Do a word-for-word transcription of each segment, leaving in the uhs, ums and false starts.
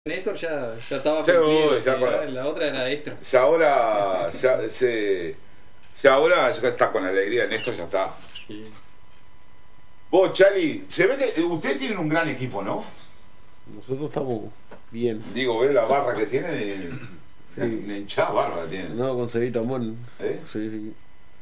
Néstor ya, ya estaba Sí, cumplido, ya que para- ya la otra era extra. Ya ahora ya, se, ya ahora ya está con alegría, Néstor ya está. Sí. Vos, Chali, se ve que ustedes tienen un gran equipo, ¿no? Nosotros estamos bien. Digo, ve la barra que tienen, Sí. una hinchada barra tienen. No, con Cevita Mon. ¿Eh? Sí, sí.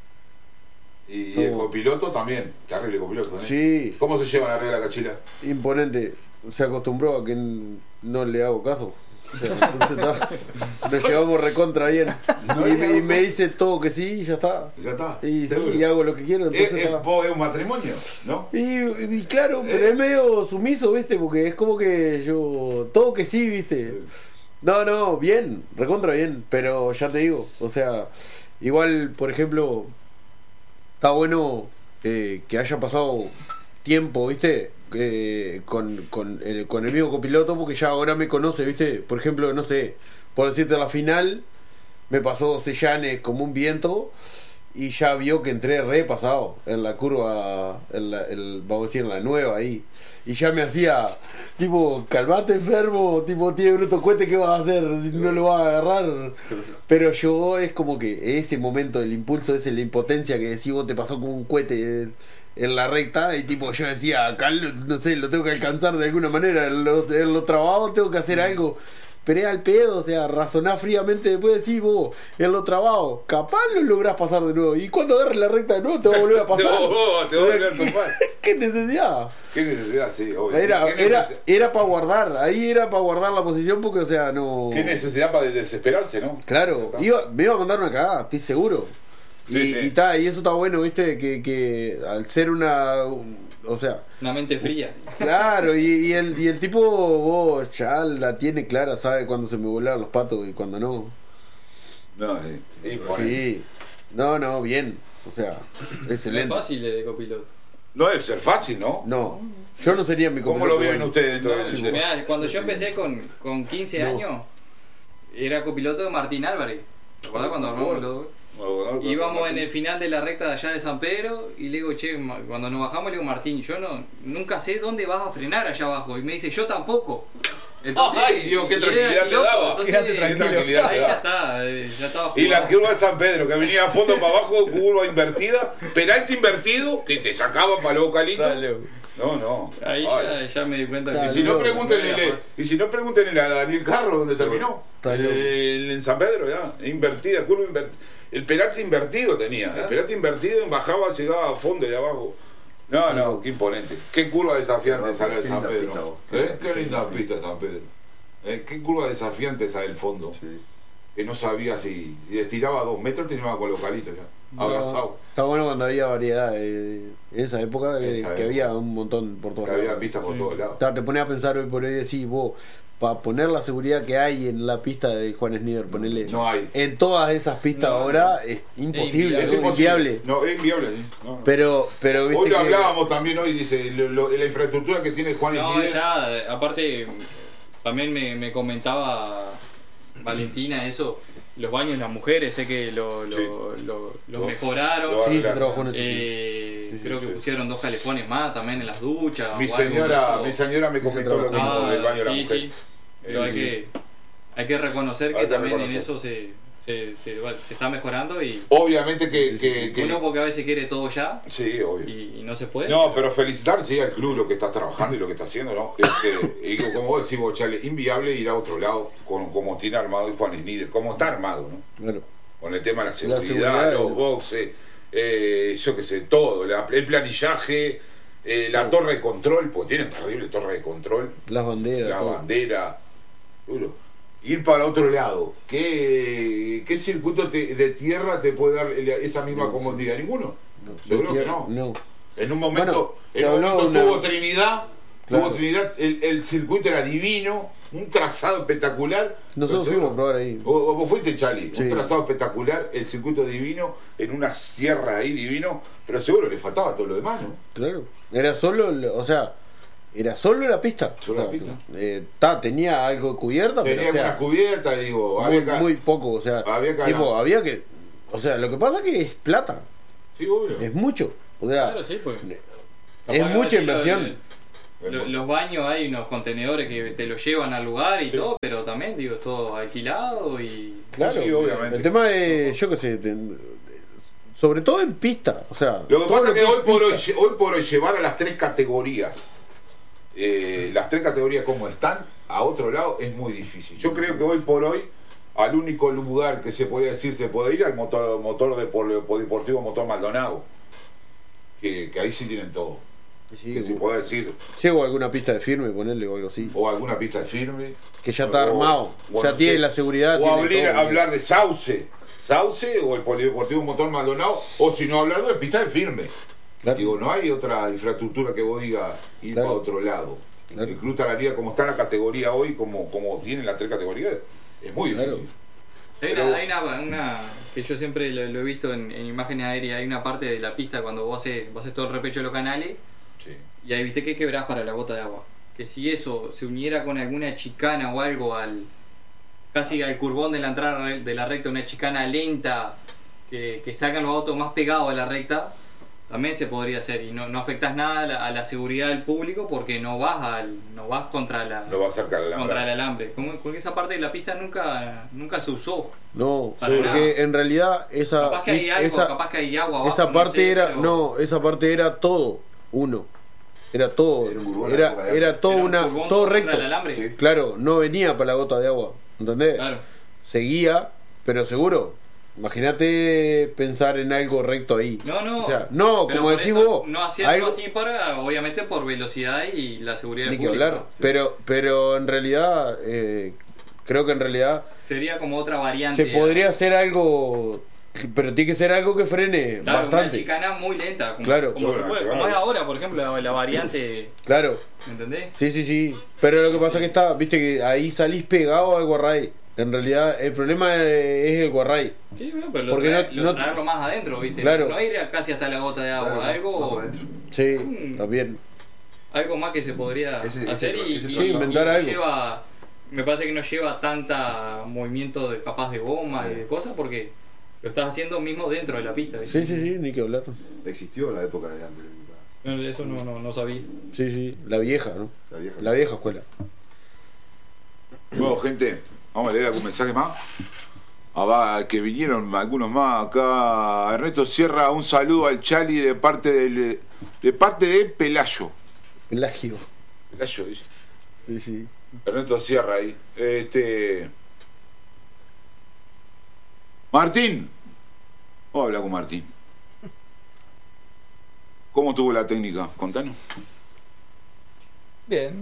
Y Todo. el copiloto también, que arregle el copiloto, ¿eh? Sí, ¿Cómo se llevan arriba de la cachila? imponente. Se acostumbró a que n- no le hago caso. O sea, entonces está- nos llevamos recontra bien. No y, le me, hago y me caso. dice todo que sí y ya está. Ya está. Y seguro. sí, y hago lo que quiero. Es, Entonces es- está. vos es un matrimonio, ¿no? Y, y claro, pero es medio sumiso, ¿viste? Porque es como que yo. Todo que sí, ¿viste? No, no, bien, recontra bien. Pero ya te digo, o sea, igual, por ejemplo, está bueno eh, que haya pasado tiempo, ¿viste? Eh, con, con, el, con el mismo copiloto, porque ya ahora me conoce, ¿viste? Por ejemplo, no sé, por decirte la final, me pasó Sellanes como un viento. Y ya vio que entré re pasado en la curva, en la, el, vamos a decir, en la nueva ahí. Y ya me hacía, tipo, calmate enfermo, tipo, tiene bruto cohete, ¿qué vas a hacer? No lo vas a agarrar. Pero yo es como que ese momento, el impulso ese, la impotencia que decís vos te pasó como un cohete en, en la recta. Y tipo, yo decía, acá, lo- no sé, lo tengo que alcanzar de alguna manera. En los, en los trabajos tengo que hacer algo. Pero es al pedo, o sea, razonar fríamente. Después decís vos, en lo trabajo, capaz lo lográs pasar de nuevo. Y cuando agarres la recta de nuevo, te va a volver a pasar. Te va- te va a volver a topar. ¿Qué necesidad? ¿Qué necesidad? Sí, obvio. Era, ¿Qué, era, necesidad? era para guardar, ahí era para guardar la posición porque, o sea, no. ¿Qué necesidad para desesperarse, no? Claro, iba, me iba a mandar una cagada, estoy seguro. Y, Sí, sí. y, ta, y eso está bueno, viste, que, que al ser una. un- o sea, Una mente fría. claro, y, y el, y el tipo, vos, ya la tiene clara, sabe cuándo se me volaron los patos y cuándo no. No, sí. Imponente. Sí, no, no, bien, o sea, No es excelente. fácil de copiloto. No debe ser fácil, ¿no? No, yo no sería mi ¿Cómo copiloto, lo viven bueno. ustedes dentro No, del... mirá, cuando yo empecé con, con quince No. años, era copiloto de Martín Álvarez. ¿Te acordás cuando armamos los dos? No, no, Íbamos no, en el final de la recta de allá de San Pedro y le digo, che, ma- cuando nos bajamos le digo, Martín, yo no nunca sé dónde vas a frenar allá abajo. Y me dice, yo tampoco. Ay, Dios, qué y él tranquilidad era te piloto, daba. entonces, Quédate tranquilo. Qué tranquilidad te ahí daba. ya está, eh, ya estaba Y la jugando. curva de San Pedro, que venía a fondo para abajo, curva invertida, penalti invertido, que te sacaba para los vocalitos. Dale. No, no. Ahí Ay. ya, ya me di cuenta Está Y que si no, loco. pregúntenle, y si no, pregúntenle a Daniel Carro donde terminó. Está loco. Eh, en San Pedro, ya. Invertida, curva invertida. El penalti invertido tenía. El penalti invertido, bajaba, llegaba a fondo y abajo. No, no, qué imponente. Qué curva desafiante esa de Qué San linda Pedro. pista, vos. ¿Eh? Qué linda pista San Pedro. ¿Eh? Qué curva desafiante esa del fondo. Que no sabía si, si estiraba dos metros, terminaba con los calitos ya. Abrazado. Está bueno cuando había variedad, eh, en esa época, eh, Esa que época. había un montón por todos Que había lados. pistas por todos lados. Claro, te pones a pensar hoy por hoy, decís vos, para poner la seguridad que hay en la pista de Juan Snider, ponerle No hay. en todas esas pistas No, ahora es imposible, Es es inviable. imposible. No, es inviable, sí. No, no. Pero, pero viste Hoy lo que- hablábamos también, hoy dice, lo- lo- la infraestructura que tiene Juan No, Snider. ya, eh, aparte, también me, me comentaba Valentina eso, los baños de las mujeres, sé que lo, lo, Sí. lo- los Lo- mejoraron. lo- Sí, se Claro. trabajó en eso. sí. Eh, Sí, sí, creo que sí. pusieron dos calefones más también en las duchas. Mi o algo señora, de eso. mi señora me Sí, se comentó lo trabajó. mismo Ah, del baño de la sí, mujer. sí. Pero hay Sí. que, hay que reconocer que Hay que también reconocer. en eso se, se, se, va- se está mejorando y Obviamente que, que, que- uno porque a veces quiere todo ya sí, obvio. y, y no se puede. No, pero felicitar sí al club lo que estás trabajando y lo que está haciendo, ¿no? Este, y digo, como vos decís, vos, Charlie, inviable ir a otro lado con, como tiene armado Juan Snider, como está armado, ¿no? Claro. Con el tema de la seguridad, seguridad, los el- boxes, eh, yo qué sé, todo, la- el planillaje, eh, la torre de control, porque tienen terrible torre de control, Las banderas. la todo. bandera, duro. Ir para otro lado, ¿qué, qué circuito te- de tierra te puede dar esa misma No, comodidad? Ninguno. No, Seguro que tierra- no. no. En un momento, Bueno, se en un habló momento una- tuvo Trinidad, Claro. tuvo Trinidad, el, el circuito era divino, un trazado espectacular. Nosotros Pero fuimos a seguro- probar ahí. Vos, vos fuiste, Chali, Sí. un trazado espectacular, el circuito divino, en una sierra ahí divino, pero seguro le faltaba todo lo demás, ¿no? Claro. Era solo, el- o sea, era solo la pista. Solo O la sea, pista. eh, ta, tenía algo cubierto, Tenía pero o sea, una cubierta, digo, muy, había que- muy poco, o sea, había que tipo, ganar. había que, o sea, lo que pasa es que es plata, Sí, obvio. es mucho, o sea, Claro, sí, pues. es mucha inversión. Lo- los baños hay unos contenedores que te los llevan al lugar y Sí. todo, pero también, digo, es todo alquilado y... Claro, Sí, obviamente. el tema es, yo qué sé, te- sobre todo en pista, o sea. Lo que todo pasa es que hoy por hoy, pista. hoy por hoy llevar a las tres categorías, eh, las tres categorías como están, a otro lado es muy difícil. Yo creo que hoy por hoy, al único lugar que se podría decir se puede ir al motor, motor de pol- deportivo Motor Maldonado, que, que ahí sí tienen todo. Sí, Que se puede decir, llego a alguna pista de firme, ponerle o algo así. o alguna pista de firme. Que ya está o- armado, o ya no tiene sé, la seguridad. O tiene hablar, todo. hablar de Sauce, Sauce o el Polideportivo Motor Maldonado, o si no hablar de pista de firme. Claro. Digo, no hay otra infraestructura que vos digas ir Claro. para otro lado. Claro. El Club Talaría, como está la categoría hoy, como, como tienen las tres categorías, es muy Claro. difícil. Hay Pero- una, hay una, una- que yo siempre lo, lo he visto en, en imágenes aéreas, hay una parte de la pista cuando vos haces, vos haces todo el repecho de los canales Sí. y ahí viste que quebrás para la gota de agua. Que si eso se uniera con alguna chicana o algo al casi al curvón de la entrada de la recta, una chicana lenta, que, que sacan los autos más pegados a la recta, también se podría hacer y no, no afectas nada a la, a la seguridad del público porque no vas al, no vas contra la Lo va a acercar al contra el alambrado. alambre. Como, porque esa parte de la pista nunca, nunca se usó. No, Para porque nada. en realidad esa, Capaz que hay algo, esa, capaz que hay agua abajo, esa no parte sé, era, pero- no, esa parte era todo uno. Era todo, Era un curvón, era, época de era antes. todo Era un una, curvón todo contra recto. el alambre. Sí. Claro, no venía para la gota de agua, ¿entendés? Claro. Seguía, pero seguro. Imagínate pensar en algo recto ahí. No, no. O sea, no, pero como por decís eso vos, No haciendo algo- así para, obviamente por velocidad y la seguridad ni del que público. hablar. Pero, pero en realidad, eh, creo que en realidad Sería como otra variante. se podría hacer algo, pero tiene que ser algo que frene Claro, bastante. una chicana muy lenta. Como, Claro. como, Sí, se una puede- chicana. como es ahora, por ejemplo, la, la variante. Claro, ¿Me entendés? sí, sí, sí. Pero lo que pasa es que está, viste que ahí salís pegado al guarray. En realidad, el problema es el guarray. Sí, bueno, pero lo, Porque trae- no- lo no- traerlo más adentro, ¿viste? Claro. No ir a- casi hasta la gota de agua. Claro, algo, vamos adentro. Sí, Mm. también. algo más que se podría Ese- ese hacer pro- y, ese y- pro- y inventar no algo. lleva, me parece que no lleva tanta movimiento de capaz de goma Sí. y de cosas porque lo estás haciendo mismo dentro de la pista. ¿viste? Sí, sí, sí, ni que hablar. Existió en la época de antes. No, Eso no, no, no sabía. Sí, sí, la vieja, ¿no? La vieja. La vieja escuela. Bueno, gente, vamos a leer algún mensaje más. Ah, va, que vinieron algunos más acá. Ernesto Sierra, un saludo al Chali de parte del, de parte de Pelayo. Pelagio. Pelayo, dice. Sí, sí. Ernesto Sierra ahí. Este. Martín. Vamos a hablar con Martín. ¿Cómo tuvo la técnica? Contanos. Bien.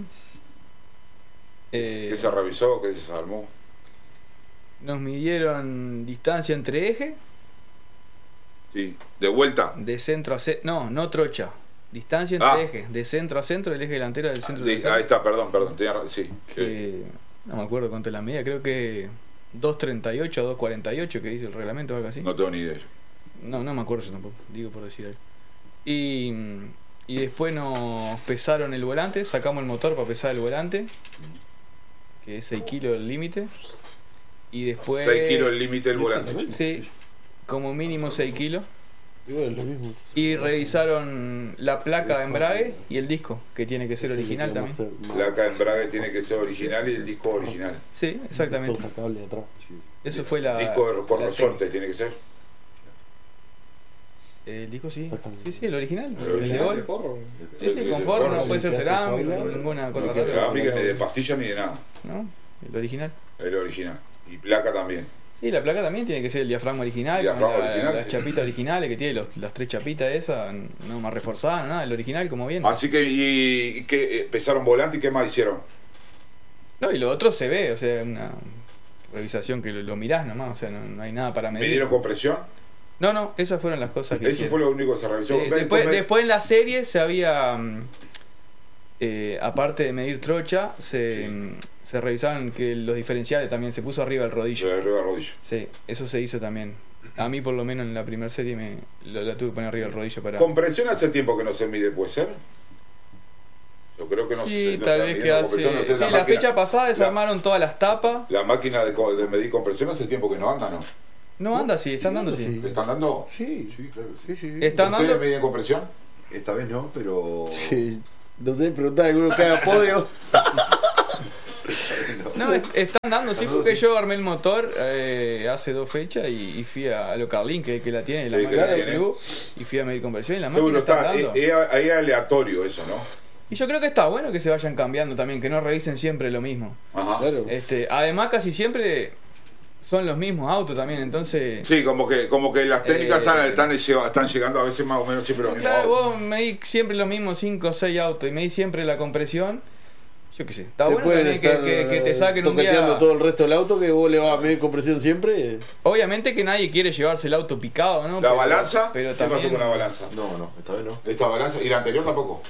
Eh, ¿Qué se revisó? ¿Qué se armó? nos midieron distancia entre eje, Sí. ¿De vuelta? de centro a centro. No, no trocha. Distancia entre Ah. eje, de centro a centro, el eje delantero del centro De- trasero, ahí está, perdón, perdón. Tenía ra- sí. sí. que no me acuerdo cuánto es la medida, creo que dos treinta y ocho o dos cuarenta y ocho que dice el reglamento o algo así. No tengo ni idea. No, no me acuerdo yo tampoco, digo por decir algo. Y, y después nos pesaron el volante, sacamos el motor para pesar el volante, que es seis kilos el límite. Y después... seis kilos el límite del volante. Sí, como mínimo seis kilos. Igual es lo mismo. Y revisaron la placa de embrague y el disco, que tiene que ser original también. Placa de embrague tiene que ser original y el disco original. Sí, exactamente. Todo sacable de atrás. Eso fue la... disco de- con la resorte tiene que ser. técnica. El disco sí. Sácalo. Sí, sí, el original. El El de original. gol. Sí, sí, El- con el forro, forro, no puede sí, ser que hace cerámica, fábrica. ninguna No cosa tiene rara. gráfica, ni de pastilla ni de nada. ¿No? El original. El original. Y placa también. Sí, la placa también tiene que ser el diafragma original, Diafragma con la- original, las sí. chapitas originales que tiene los- las tres chapitas esas, no más reforzadas, nada, el original como bien. Así que, ¿y, y qué? eh, ¿Pesaron volante y qué más hicieron? No, y lo otro se ve, o sea, una revisación que lo, lo mirás nomás, o sea, no, no hay nada para medir. ¿Midieron compresión? No, no, esas fueron las cosas que Eso hicieron. fue lo único que se revisó. Sí, Ven, después, come- después en la serie se había, mm, eh, aparte de medir trocha, se, Sí. mm, se revisaban que los diferenciales también se puso arriba el rodillo. de arriba de rodillo. Sí, eso se hizo también. A mí por lo menos en la primera serie me lo- la tuve que poner arriba el rodillo para... ¿Compresión hace tiempo que no se mide, puede ser? Yo creo que no Sí, se no tal se vez mide que con hace... compresión, no sé, Sí, la, máquina- fecha pasada la- desarmaron todas las tapas. La máquina de, co- de medir compresión hace tiempo que no anda, ¿no? No anda, sí, están dando, sí. ¿Le están dando? Sí, Sí, claro. sí, sí. Están ¿Ustedes dando... medían compresión? Esta vez no, pero. Sí. No sé, preguntar a alguno que haga podio. No, es- están dando, sí, porque yo armé el motor eh, hace dos fechas y, y fui a, a Localin, que, que la tiene, la Sí, que máquina la del tiene. club, y fui a medir conversión y la máquina Seguro está está, dando. es, es- es aleatorio eso, ¿no? Y yo creo que está bueno que se vayan cambiando también, que no revisen siempre lo mismo. Ajá. Claro. Este, además casi siempre son los mismos autos también, entonces... Sí, como que, como que las técnicas Eh, están, están llegando a veces más o menos siempre los mismos. Claro, vos medís siempre los mismos cinco o seis autos y medís siempre la compresión. Yo qué sé, está Te bueno pueden también que, estar que- que te saquen un toqueteando día... todo el resto del auto que vos le vas a medir compresión siempre. Obviamente que nadie quiere llevarse el auto picado, ¿no? ¿La Pero- balanza? Pero ¿Qué pasó también... con la balanza? No, no, esta vez no. ¿Esta balanza? ¿Y la anterior tampoco?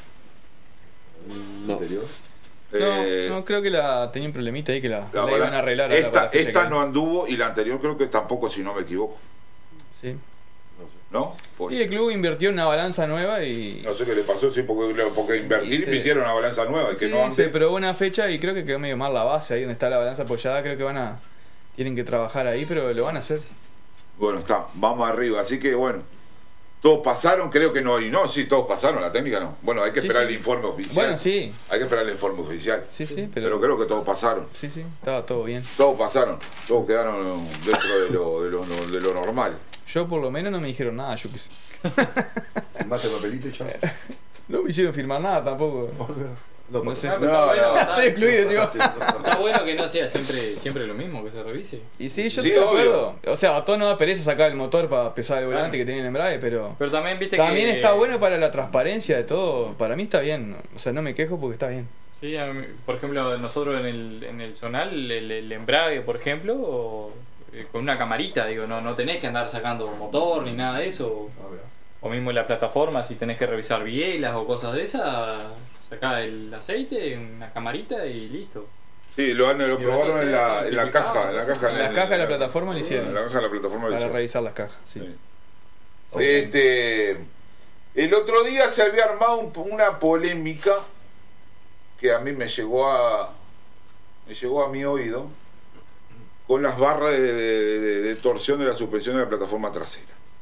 No. Anterior. No, Eh, no, creo que la tenía un problemita ahí que la, la la iban balan- a arreglar. ahora para Esta, la fecha esta que no viene. anduvo y la anterior creo que tampoco, si no me equivoco. Sí. ¿No? Pues, Y el club invirtió en una balanza nueva y... no sé qué le pasó, sí, porque, porque invertir Y y se- pidieron una balanza nueva. Y que Sí, no ande. se probó una fecha y creo que quedó medio mal la base ahí donde está la balanza apoyada. Creo que van a... Tienen que trabajar ahí, pero lo van a hacer. Bueno, está, vamos arriba. Así que bueno, todos pasaron, creo que no. Y no, sí, todos pasaron, la técnica no. Bueno, hay que Sí, esperar sí. el informe oficial. Bueno, sí. Hay que esperar el informe oficial. Sí, sí, Pero, pero... creo que todos pasaron. Sí, sí, estaba todo bien. Todos pasaron. Todos quedaron dentro de lo, de lo, de lo normal. Yo por lo menos no me dijeron nada, yo qué sé. Firmaste el papelito y chao. No me hicieron firmar nada tampoco. No, No pasa sé. nada. Ah, pero está No, bueno, no. está- Estoy excluido, digo. Está bueno que no sea siempre, siempre lo mismo, que se revise. Y sí, yo Sí, estoy de obvio. acuerdo. O sea, a todos nos da pereza sacar el motor para pesar el volante Claro. que tiene el embrague, pero... Pero también viste También que... está bueno para la transparencia de todo. Para mí está bien. O sea, no me quejo porque está bien. Sí, a mí- por ejemplo, nosotros en el, en el zonal, el, el embrague, por ejemplo, o, eh, con una camarita, digo, no, no tenés que andar sacando motor ni nada de eso. Ah, mira. O mismo en la plataforma, si tenés que revisar bielas o cosas de esas, sacá el aceite, una camarita y listo. Sí, lo, han- lo Y probaron vas a en la, hacer en la certificado, caja. En la sí. caja, En la caja de la plataforma lo hicieron. En la caja de la plataforma lo Para hicieron. revisar las cajas, sí. Sí. Ok. Este, el otro día se había armado un- una polémica que a mí me llegó a me llegó a mi oído con las barras de, de- de- de torsión de la suspensión de la plataforma trasera.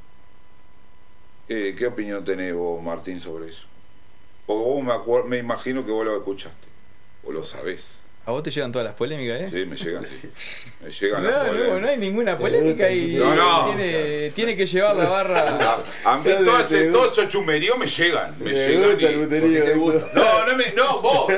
Eh, ¿Qué opinión tenés vos, Martín, sobre eso? Porque vos me, acuer- me imagino que vos lo escuchaste, o lo sabés. A vos te llegan todas las polémicas, ¿eh? Sí, me llegan, sí. Me llegan No, las no, polémicas. no hay ninguna polémica y No, no. Tiene, tiene que llevar la barra. A mí todo ese, todo esos chumeríos me llegan, me Me llegan gusta el y- buterío. ¿Por qué te gusta? No, no me, no, vos.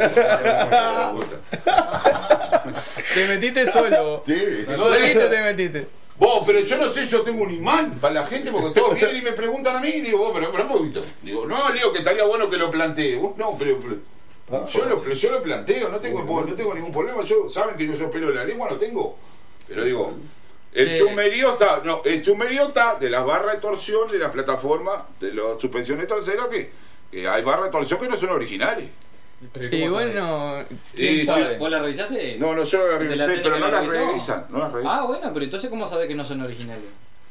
Te metiste solo. Sí. Solito te metiste. Vos, pero yo no sé, yo tengo un imán para la gente porque todos vienen y me preguntan a mí y digo, vos, pero, pero un poquito. Digo, no, le digo que estaría bueno que lo plantee. Vos, no, pero, pero- Ah, yo, lo, yo lo planteo, no tengo, no tengo ningún problema. Yo, saben que yo, yo pelo de la lengua, no tengo. Pero digo, el Sí. chumerío está, no, el chumerío está de las barras de torsión de la plataforma, de las suspensiones traseras, que, que hay barras de torsión que no son originales. Pero Y ¿cómo bueno, Y ¿quién sí. sabe? sabes? ¿Vos la revisaste? No, no, yo las ¿De la revisé, técnica pero no la las revisó? revisan, no las revisan. Ah, bueno, pero entonces ¿cómo sabés que no son originales?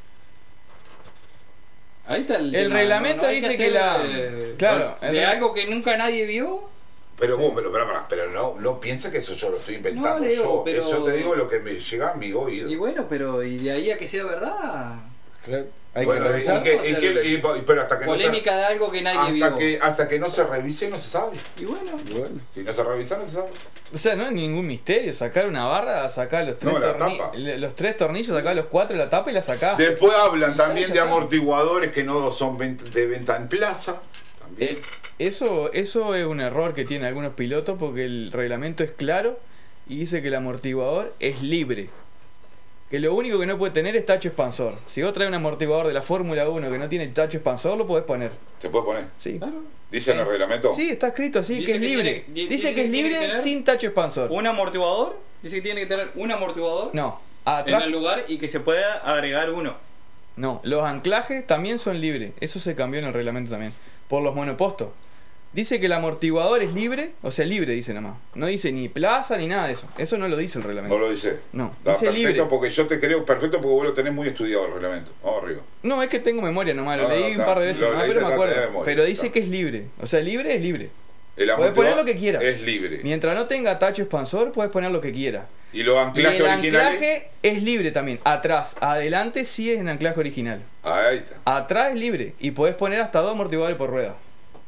Ahí está el, El tema, reglamento Hay dice que hacer, la- eh, claro, el de reg- algo que nunca nadie vio. Pero vos, pero, pero, pero, pero no, no piensa que eso yo lo estoy inventando No, Leo, yo. pero- Eso te digo lo que me llega a mi oído. Y bueno, pero y de ahí a que sea verdad. Claro, hay Bueno, que y revisar. que- O y sea, que- y- pero hasta que Polémica de algo que no nadie se, vio. hasta que hasta que no se revise no se sabe. Y bueno, Y bueno, Si no se revisa no se sabe. O sea, no es ningún misterio. Sacar una barra, sacar los tres, No, la torni- tapa. le- los tres tornillos, sacar los cuatro de la tapa y la sacás. Después hablan Y también ya de está. amortiguadores que no son venta- de venta en plaza. También. Eh, Eso, eso es un error que tienen algunos pilotos porque el reglamento es claro y dice que el amortiguador es libre. Que lo único que no puede tener es tacho expansor. Si vos traes un amortiguador de la Fórmula uno que no tiene tacho expansor, lo podés poner. ¿Se puede poner? Sí. claro. ¿Dice en el reglamento? Sí, está escrito así, Dice que es que libre. tiene- di- dice dice que es que tiene libre que tener sin tacho expansor. Un amortiguador, dice que tiene que tener un amortiguador No, en atrás. el lugar y que se pueda agregar uno. No, los anclajes también son libres. Eso se cambió en el reglamento también. Por los monopostos. Dice que el amortiguador es libre, o sea, libre dice nomás. No dice ni plaza ni nada de eso. Eso no lo dice el reglamento. No lo dice. No, Está dice perfecto libre. porque yo te creo perfecto porque vos lo tenés muy estudiado el reglamento. Vamos arriba. No, es que tengo memoria nomás, lo No, no, leí un está. par de veces Lo nomás, leíste, pero me está de acuerdo. memoria, Pero dice está. que es libre. O sea, libre es libre. El Podés amortiguador poner lo que quieras. es libre. Mientras no tenga tacho expansor, puedes poner lo que quieras. Y los Y anclajes el originales. anclaje es libre también. Atrás, adelante sí es en anclaje original. Ahí está. Atrás es libre. Y podés poner hasta dos amortiguadores por rueda.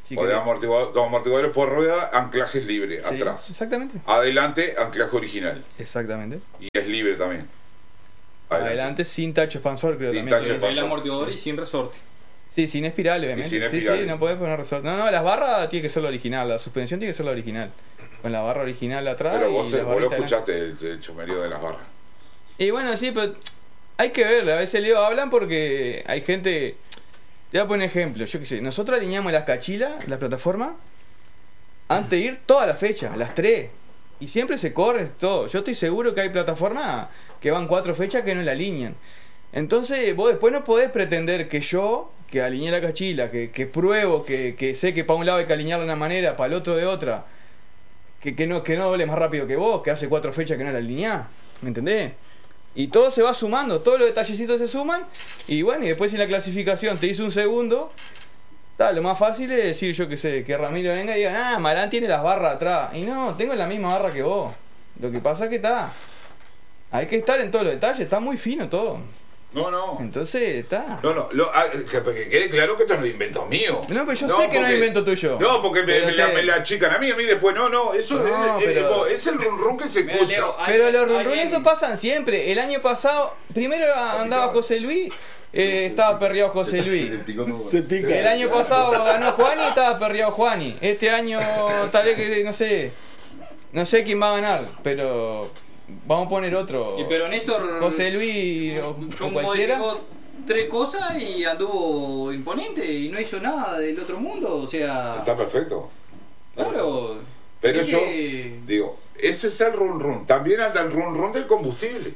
Si o de querés. amortiguador, dos amortiguadores por rueda, anclaje libre, Sí, atrás. Exactamente. Adelante, anclaje original. Exactamente. Y es libre también. Adelante, sin tacho expansor, creo Sin también. tacho El, el pasó. amortiguador y sin resorte. Sí, sin espiral, obviamente. sin sí, espiral. sí, no podés poner resorte. No, no, las barras tiene que ser la original, la suspensión tiene que ser la original. Con la barra original atrás. Pero y vos, las vos lo barritas adelante. escuchaste, el, el chumerío de las barras. Y bueno, sí, pero hay que ver, a veces Leo hablan porque hay gente. Te voy a poner un ejemplo, yo qué sé, nosotros alineamos las cachilas, la plataforma, antes de ir toda la fecha, las tres. Y siempre se corre todo. Yo estoy seguro que hay plataformas que van cuatro fechas que no la alinean. Entonces, vos después no podés pretender que yo, que alineé la cachila, que, que pruebo, que, que sé que para un lado hay que alinearla de una manera, para el otro de otra, que, que no que no doble más rápido que vos, que hace cuatro fechas que no la alineás. ¿Me entendés? Y todo se va sumando, todos los detallecitos se suman. Y bueno, y después si la clasificación te hizo un segundo, ta, lo más fácil es decir, yo que sé, que Ramiro venga y diga, ah, Marán tiene las barras atrás. Y no, tengo la misma barra que vos. Lo que pasa es que está. Hay que estar en todos los detalles, está muy fino todo. No, no. Entonces, está. No, no, lo- ah, que, que quede claro que esto no es invento mío. No, pero yo sé que no es invento tuyo. No, porque me, Pero me la, te- me la achican a mí, a mí después no, no, eso No, es, es- pero- es el run run que se Mira, escucha. Leo, hay- Pero los alguien- runrunes esos pasan siempre. El año pasado, primero andaba José Luis, eh, estaba perreado José Luis. Se picó todo. Se pica. El año pasado ganó Juani y estaba perreado Juani. Este año tal vez que no sé. No sé quién va a ganar, pero vamos a poner otro. Y pero Néstor José Luis o, o como cualquiera. modificó tres cosas y anduvo imponente y no hizo nada del otro mundo, o sea, Está perfecto. claro. Pero es yo que- digo, ese es el run run. También anda el run run del combustible.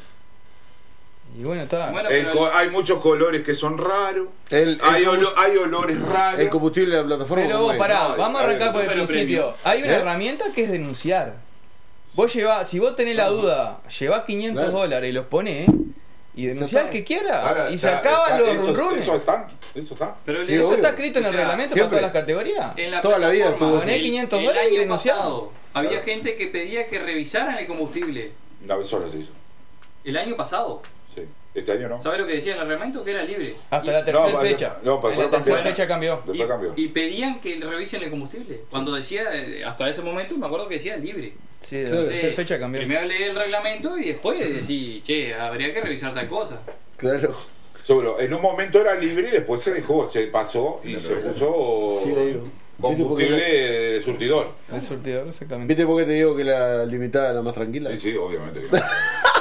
Y bueno, está. Bueno, El pero- co- hay muchos colores que son raros. El, Hay, el, olo- hay olores raros. el combustible de la plataforma. Pero ¿cómo vos, es? pará, No, vamos a a ver, arrancar por el super principio. premium. Hay una ¿Eh? herramienta que es denunciar. Vos llevás, si vos tenés la duda, llevás quinientos Claro. dólares y los ponés y denunciá al está. que quiera. Ahora, y se está- acaban está- los eso, runrunes. eso está, eso está. pero Sí, Leo, Eso obvio. está escrito en el Escuchá, reglamento siempre. para todas las categorías. en la Toda la vida plataforma, estuvo Ponés el- quinientos el dólares y año denunciá. pasado había Claro. gente que pedía que revisaran el combustible. Una vez sola se hizo. El año pasado. Sí. Este año no. ¿Sabes lo que decía en el reglamento? Que era libre. Hasta Y- la tercera No, fecha. no, pero en la después tercera cambió. fecha cambió. Después y, cambió. y pedían que revisen el combustible. Cuando decía, eh, hasta ese momento me acuerdo que decía libre. Sí, de la Claro. tercera fecha cambió. Primero leí el reglamento y después decís, che, habría que revisar tal cosa. Claro. Seguro, en un momento era libre y después se dejó, se pasó y se puso Sí, te digo. combustible de surtidor. El surtidor, exactamente. ¿Viste por qué te digo que la limitada es la más tranquila? Sí, sí, obviamente. que no.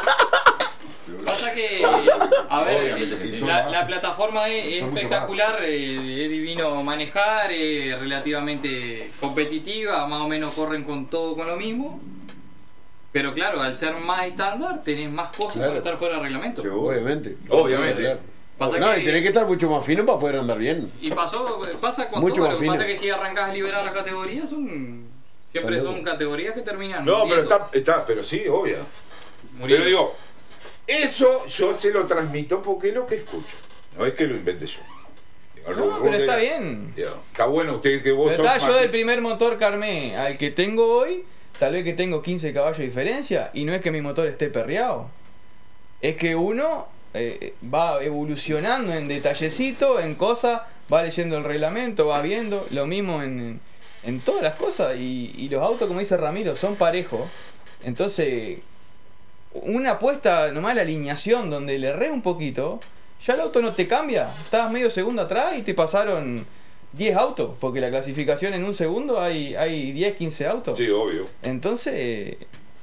Pasa que, a ver, Obviamente que sí. la, la plataforma es, es Son mucho espectacular, eh, es divino manejar, es relativamente competitiva, más o menos corren con todo con lo mismo. Pero claro, al ser más estándar, tenés más cosas Claro. para estar fuera del reglamento. Sí, Obviamente. Obviamente. Claro. Pasa No, que- y tenés que estar mucho más fino para poder andar bien. Y pasó, pasa con Mucho todo, más lo que pasa fino. es que si arrancás a liberar las categorías, son siempre Está son loco. categorías que terminan No, pero muriendo, está, está, pero sí, obvio. muriendo. Pero digo, eso yo se lo transmito porque es lo que escucho. No es que lo invente yo. El No, run run pero de está la- bien. Digo, está bueno usted que vos Pero sos está, yo más- del primer motor que armé al que tengo hoy, tal vez que tengo quince caballos de diferencia, y no es que mi motor esté perreado. Es que uno eh, va evolucionando en detallecito, en cosas, va leyendo el reglamento, va viendo, lo mismo en, en todas las cosas, y, y los autos, como dice Ramiro, son parejos. Entonces, una apuesta nomás la alineación donde le erré un poquito, ya el auto no te cambia. Estabas medio segundo atrás y te pasaron diez autos, porque la clasificación en un segundo hay, hay diez, quince autos. Sí, obvio. Entonces,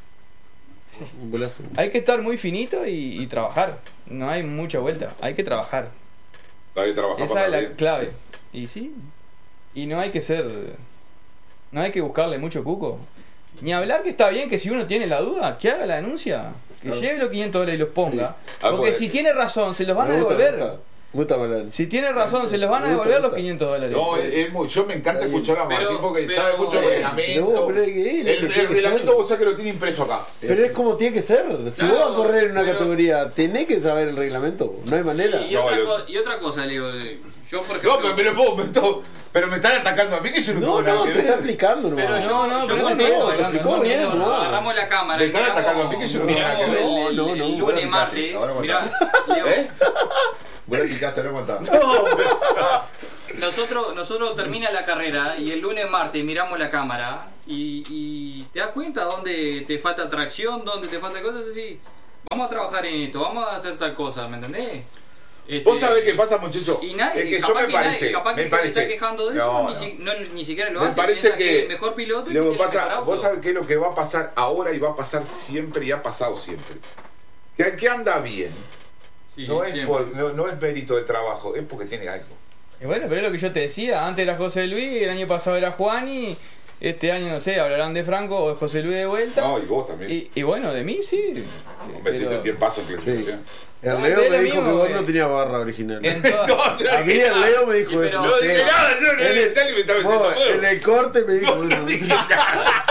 Un golazo. hay que estar muy finito y, y trabajar. No hay mucha vuelta, hay que trabajar. Hay que trabajar Esa para es la bien. clave. Y sí, y no hay que ser, no hay que buscarle mucho cuco. Ni hablar que está bien que si uno tiene la duda, que haga la denuncia, que Claro. lleve los quinientos dólares y los ponga. Ah, Porque pues, si tiene razón, se los van a Me gusta, devolver. me gusta. Me gusta Malán. Si tiene razón, se los van a Me gusta, devolver me los gusta. quinientos dólares. No, es, es muy, yo me encanta escuchar a Martín Pero- porque pero- sabe mucho el eh, reglamento. no, pero es que él el, es que el tiene que reglamento ser. vos sabés que lo tiene impreso acá. Pero es como tiene que ser. Si Claro, vos vas a correr en una pero- categoría, tenés que saber el reglamento. No hay manera. Y, No, otra lo- co- y otra cosa, Leo, eh, yo por ejemplo... No, pero me lo puedo, me to- pero me están atacando a mí que yo no, No, tengo nada no, que te está ver. explicando Pero nomás. yo, No, no, yo pero no no, tengo, no, lo lo explicó no bien, tengo, no. agarramos la cámara. Me y están miramos- atacando a mí que yo no tengo nada que ver. miramos No, el- no, el- no. el Ahora lunes picaste, martes, ahora mirá, aguantá. Leo, ¿Eh? Vos la picaste, ahora aguantá. No, nosotros, nosotros termina la carrera y el lunes, martes miramos la cámara y, y te das cuenta dónde te falta tracción, dónde te falta cosas así. Vamos a trabajar en esto, vamos a hacer tal cosa, ¿me entendés? Este, Vos sabés qué pasa, muchachos. Y nadie, es que yo capaz me que parece, nadie, capaz me que parece. se está quejando de eso, No, ni, no. si- no, ni siquiera lo Me hace. parece piensa que es el mejor piloto y lo que tiene el pasa, mejor auto. vos sabés qué es lo que va a pasar ahora y va a pasar siempre y ha pasado siempre. Que el que anda bien Sí, no, es siempre. por- no, no es mérito de trabajo, es porque tiene algo. Y bueno, pero es lo que yo te decía, antes era José Luis, el año pasado era Juan y este año, no sé, hablarán de Franco o de José Luis de vuelta. No, y vos también. Y, y bueno, de mí sí. Metiste Pero un tiempazo en clasificación. El No, Leo es me lo dijo mismo, que vos eh. no tenías barra original. en toda- No, A mí el Leo me dijo Y eso. pero- no sí. dije nada, yo no, En el- el Charlie me está metiendo vos, huevo. en el corte me dijo No, eso. no dije nada.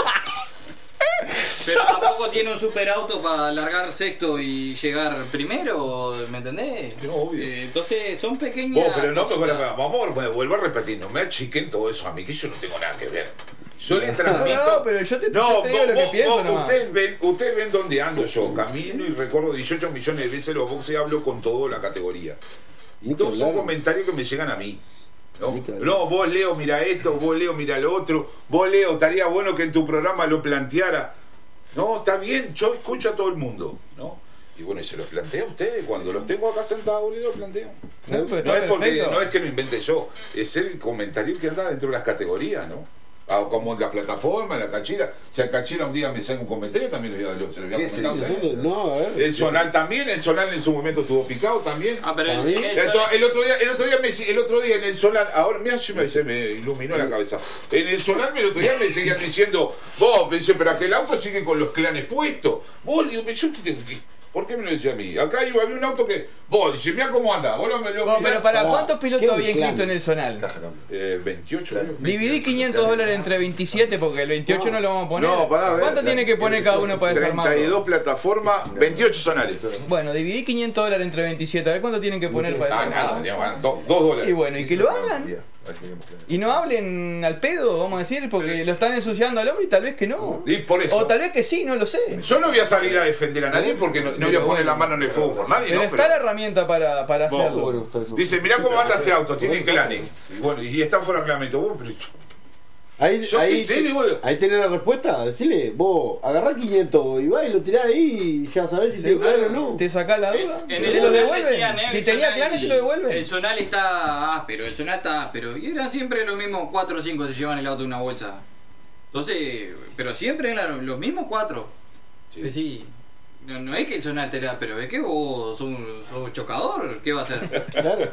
Pero tampoco tiene un superauto para largar sexto y llegar primero, ¿me entendés? No, obvio. Eh, entonces son pequeñas. Vos, pero no, cositas. pero, vamos, bueno, vuelvo a repetir, no me achiquen todo eso a mí, que yo no tengo nada que ver. Yo le transmito. No, pero yo te, No, yo te digo vos- lo que vos- pienso vos- nomás. ustedes ven, ustedes ven dónde ando yo. Camino y recorro dieciocho millones de veces los boxes y hablo con toda la categoría. Y Ni que todos son hablar. comentarios que me llegan a mí. ¿No? Ni que hablar. No, vos Leo, mira esto, vos Leo, mira lo otro. Vos Leo, estaría bueno que en tu programa lo planteara. No, está bien, yo escucho a todo el mundo, ¿no? Y bueno, y se los planteo a ustedes. Cuando los tengo acá sentados, les los planteo. No, pero está No es, porque, perfecto. no es que lo invente yo, es el comentario que anda dentro de las categorías, ¿no? Ah, como en la plataforma, en la cachira. Si al cachira un día me sale un comentario, también lo voy a, lo- se lo voy a ¿Qué se comentar. dice? ¿no? No, a ver. El Zonal también, el Zonal en su momento estuvo picado también. Ah, pero Para el, mí- el- Esto- el otro día, el otro día, me, el otro día en el Zonal, ahora mira, se me, se me iluminó la cabeza. En el Zonal el otro día me seguían diciendo, vos, me dice, pero aquel auto sigue con los clanes puestos. Vos, digo, yo qué tengo que. ¿Por qué me lo decía a mí? Acá había un auto que. Vos, dice, mira cómo anda. Vos lo, lo Vos, mirás. pero para Pará, ¿cuántos ¿qué pilotos había plan? inscrito en el zonal? Caja cambio. Eh, veintiocho, Claro. creo. Dividí quinientos dólares entre veintisiete porque el veintiocho no, No. lo vamos a poner. No, pará, a ver. ¿Cuánto tiene que poner cada uno para treinta y desarmarlo? dos plataformas, veintiocho zonales. Bueno, dividí quinientos dólares entre veintisiete. A ver cuánto tienen que poner para Ah, nada, desarmarlo. ya van, do- dos dólares. Y bueno, y que lo hagan. Día. A ver si vemos claro. Y no hablen al pedo, vamos a decir, porque lo están ensuciando al hombre y tal vez que no. Y por eso. O tal vez que sí, no lo sé. Yo no voy a salir a defender a nadie porque no, no voy a poner la mano en el fuego por nadie, Pero ¿no? está Pero- la herramienta para, para Vos, hacerlo. dice, mirá cómo anda ese auto, tiene clanes. Y bueno, y está fuera de reglamento. Vos, pero yo- Ahí, Yo ahí, qué sé, digo, ahí tenés la respuesta. Decile, vos agarrá quinientos y va y lo tirás ahí y ya sabés si te claro o no. Te sacás la duda. En ¿Te el lo zonal devuelven? decían, eh, Si el tenía zonal- clanes, te lo devuelven. El zonal está áspero, el zonal está áspero. Y eran siempre los mismos cuatro o cinco se llevan el auto en una bolsa. Entonces, pero siempre eran los mismos cuatro. Sí. Sí. sí. No, no es que el zonal te da, pero es que vos sos un, sos un chocador. ¿Qué va a hacer? Claro.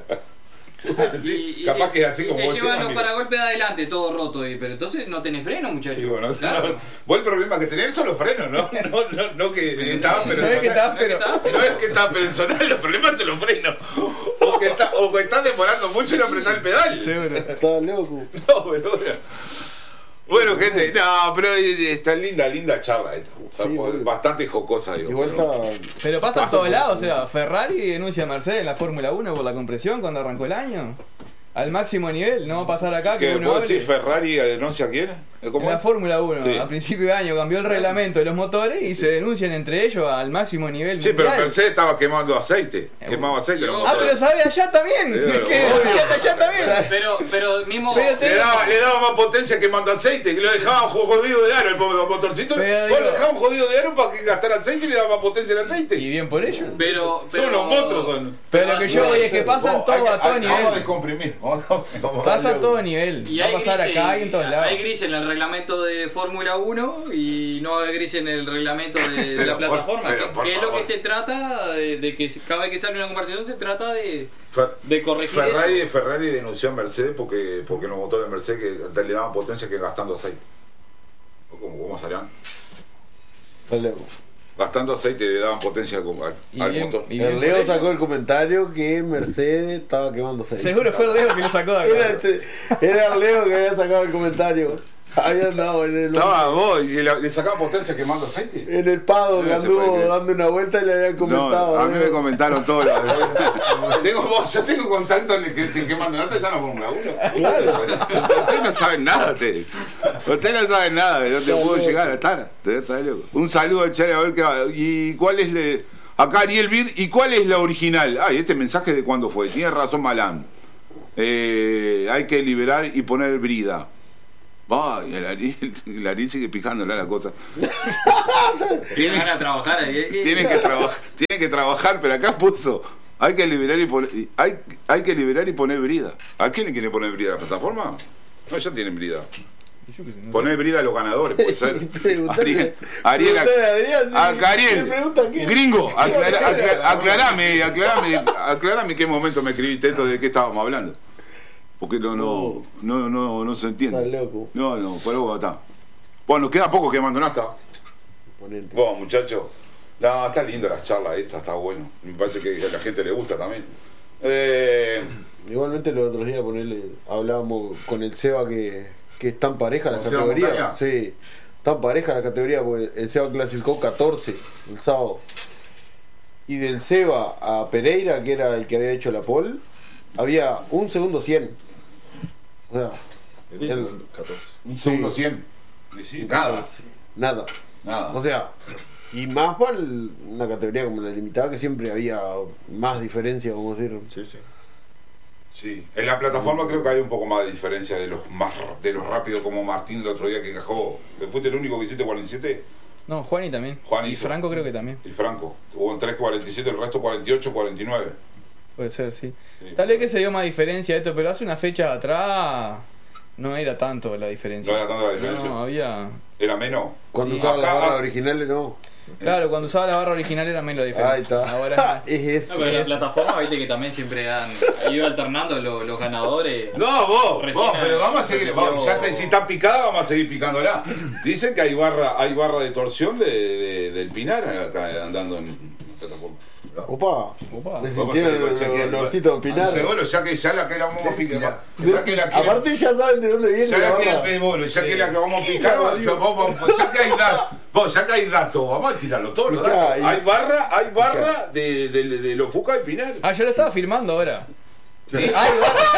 sí, capaz que así y como se vos llevan decís, los amigo. paragolpes de adelante, todo roto. Y, pero entonces no tenés freno, muchachos. Sí, bueno, Claro. no, vos el problema que tenés son los frenos, ¿no? No, no, no que está, pero No es que está, No es que pero. está, no es que está personal, los problemas son los frenos. O que está, o que está demorando mucho en apretar el pedal. Seguro. Estaba loco. No, pero bueno. Bueno, gente, no, pero está linda, linda charla esta. Está Sí, obvio. bastante jocosa, digo. Igual pero- está. Pero pasa en Pasa, todos lados, o sea, Ferrari denuncia a Mercedes en la Fórmula uno por la compresión cuando arrancó el año. Al máximo nivel, no va a pasar acá que ¿Qué, uno ¿Puedo hable. decir Ferrari denuncia a quién? ¿Cómo En la es? Fórmula uno, Sí. a principio de año cambió el reglamento de los motores y se denuncian entre ellos al máximo nivel Sí, pero mundial. Mercedes estaba quemando aceite. Quemaba aceite. Y los vos- Ah, motores. pero sabe allá también. Sí, pero- que allá, allá también. Pero, pero mismo. Pero te- Le daba, le daba más potencia quemando aceite, que lo dejaban jodido de aro el motorcito. Pero Vos digo- lo dejaban jodido de aro para que gastara aceite y le daba más potencia el aceite. Y bien por ello. Pero, pero, Son unos monstruos, son. Pero lo que yo voy es que pasan Vos, hay todo que- a todo hay- Vamos a nivel. descomprimir. Vamos a- Vamos a Pasa a darle- todo nivel. Y Va a hay pasar gris acá en- y en todos lados. Hay gris en el reglamento de Fórmula uno y no hay gris en el reglamento de, de Pero la por- plataforma. pero que por que es lo favor. que se trata de, de que cada vez que sale una conversación se trata de, Fer- de corregir Ferrari, eso. Ferrari denunció a Mercedes porque, porque los motores de Mercedes que le daban potencia que gastando aceite. ¿O ¿Cómo, cómo serán? Está loco. Gastando aceite le daban potencia al, al- Y al bien- motor. y bien El por Leo ello. sacó el comentario que Mercedes estaba quemándose. Seguro fue el Leo que lo sacó de Era, acá. ese- era el Leo que había sacado el comentario. Había andado en el, Estaba vos y le, le sacaban potencia quemando aceite. en el Pado que No se anduvo puede creer. dando una vuelta y le habían comentado. No, a mí ¿no? me comentaron todo. tengo, vos, yo tengo contacto en el que te quemando nata ya no Fórmula uno. Ustedes no saben nada, ustedes. Ustedes no saben nada, no te puedo llegar a estar. Te- está loco. Un saludo al Chale a ver qué va. ¿Y cuál es le... Acá Ariel Bir, ¿y cuál es la original? Ay, este mensaje de cuándo fue. Tiene razón Malán. Eh, hay que liberar y poner brida. Va, y el Ariel, el Ariel sigue picándole a la cosa. Tienen que trabajar ahí. Tienen que, traba, tienen que trabajar, pero acá puso. Hay que liberar y poner. Hay, hay que liberar y poner brida. ¿A quién le quiere poner brida? ¿A la plataforma? No, ya tienen brida. Yo qué sé, no Poner brida a los ganadores, puede ser. Preguntale- Ariel, Ariel, preguntale a Adrián, sí. a- Me Ariel, preguntan qué. gringo, aclara- acla- aclarame, aclarame, aclarame qué momento me escribiste esto de qué estábamos hablando. Porque no, no, no, no, no se entiende. Estás loco. No, no, pero bueno, está. Bueno, nos queda poco que abandonasta. Ponente. Bueno, muchachos. No, está lindo las charlas esta, está bueno. Me parece que a la gente le gusta también. Eh, Igualmente los otros días ponerle, hablábamos con el Seba que, que están pareja las ¿Con Seba categorías. Montaña? Sí, están pareja las categorías porque el Seba clasificó catorce el sábado. Y del Seba a Pereira, que era el que había hecho la pole, había un segundo cien. O sea, El el- catorce. un segundo Sí. cien. Y sí, nada. nada. Nada. O sea, y más para el- una categoría como la limitada, que siempre había más diferencia, vamos a decir. Sí, sí. Sí, en la plataforma creo que hay un poco más de diferencia de los más de los rápidos como Martín el otro día que cajó. ¿Fuiste el único que hiciste cuarenta y siete? No, Juani también. Juan y hizo. Franco creo que también. Y Franco. Hubo en tres cuarenta y siete, el resto cuarenta y ocho, cuarenta y nueve. Puede ser, sí. Sí. Tal vez que se dio más diferencia esto, pero hace una fecha atrás no era tanto la diferencia. No era tanta la diferencia. No, había... Era menos. Cuando Sí, usaban las acá- barras originales, no. Claro, cuando usaba la barra original era menos la diferencia. Ahí está. Ahora es No, eso. pero la eso. plataforma, viste que también siempre han ido alternando los, los ganadores. No, vos, Recién vos, pero vamos a se seguir. dio- Vamos, ya está, si está picada, vamos a seguir picándola. Dicen que hay barra, hay barra de torsión de, de- del Pinar acá andando en la plataforma. Opa, Opa. le Vamos a sintieron seguir con el chequeo. el olorcito de Pinar. Seguro, ya que ya la que la vamos a picar. Ya que la que Aparte ya saben de dónde viene ya la la que, barra. eh, bueno, ya Sí. que la que vamos a picar, Claro, ya, vamos- vamos- ya que hay datos, vos, ya que hay datos, vamos a tirarlo todo. los Escuchá, datos. y- Hay barra, hay barra de, de, de, de los Fuca de Pinar. Ah, yo lo estaba firmando ahora. Dice- Ay,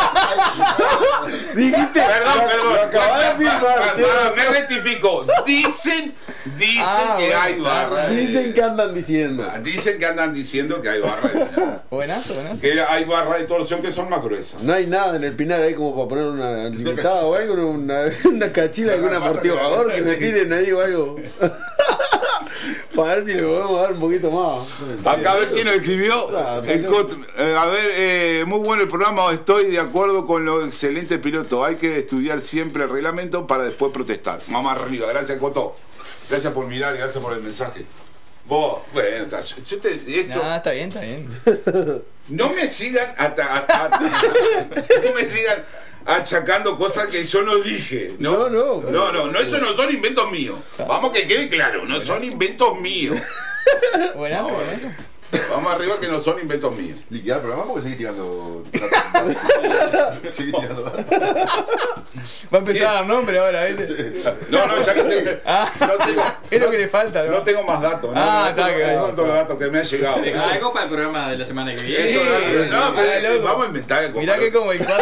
Dijiste, Perdón, lo- perdón. Lo acabas de Pa- pa- firmar. pa- tienes pa- Me razón. rectifico. Dicen, dicen Ah, que bueno, hay está barra. de- Dicen que andan diciendo. Dicen que andan diciendo que hay barra de Pinar. buenazo, buenazo. Que hay barra de torsión que son más gruesas. No hay nada en el Pinar ahí como para poner una limitada o algo, una, una cachila de algún Pasa que- amortiguador que me tiren ahí o algo. Para ver si le podemos dar un poquito más. Acá a ver quién lo escribió. Ah, El Cot- eh, a ver, eh, muy bueno el programa. Estoy de acuerdo con lo excelente piloto. Hay que estudiar siempre el reglamento para después protestar. Mamá arriba. Gracias, Coto. Gracias por mirar y gracias por el mensaje. Vos, bueno, está- yo, yo te, eso, Ah, está bien, está bien. no me sigan ata- a- a- no me sigan achacando cosas que yo no dije. No, No, no. no, no, no, eso no son inventos míos. Vamos que quede claro, no son inventos míos. Buenazo, No, buenazo. Vamos arriba que no son inventos míos. Liquidar el programa porque seguís tirando. datos. Seguís tirando. datos. Va a empezar a dar nombre ahora, ¿viste? No, no, ya que sé. Ah, No tengo, es lo que le falta, ¿no? no tengo más datos. No, Ah, no, está, que- no, son todos los datos que me han llegado. Deja algo para el programa de la semana que viene. Esto, Sí. no, pero Ah, loco. vamos a inventar algo. Mirá que como el cuatro,